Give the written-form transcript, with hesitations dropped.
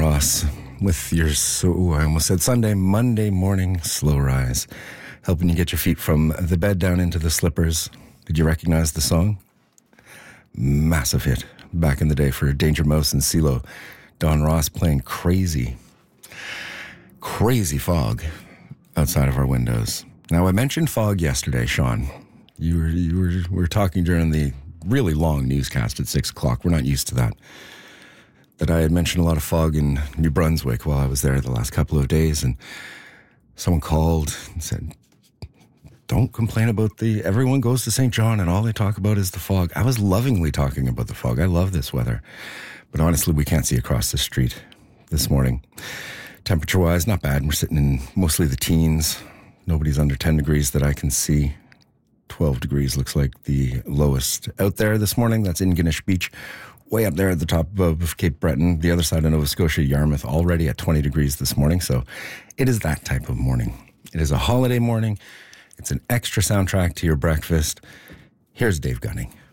Ross with your, I almost said Monday morning slow rise, helping you get your feet from the bed down into the slippers. Did you recognize the song? Massive hit back in the day for Danger Mouse and CeeLo. Don Ross playing crazy fog outside of our windows. Now, I mentioned fog yesterday, Sean. You were talking during the really long newscast at 6 o'clock. We're not used to that. That I had mentioned a lot of fog in New Brunswick while I was there the last couple of days, and someone called and said, don't complain about everyone goes to St. John and all they talk about is the fog. I was lovingly talking about the fog. I love this weather. But honestly, we can't see across the street this morning. Temperature-wise, not bad. We're sitting in mostly the teens. Nobody's under 10 degrees that I can see. 12 degrees looks like the lowest out there this morning. That's in Ganesh Beach, way up there at the top of Cape Breton. The other side of Nova Scotia, Yarmouth, already at 20 degrees this morning. So it is that type of morning. It is a holiday morning. It's an extra soundtrack to your breakfast. Here's Dave Gunning.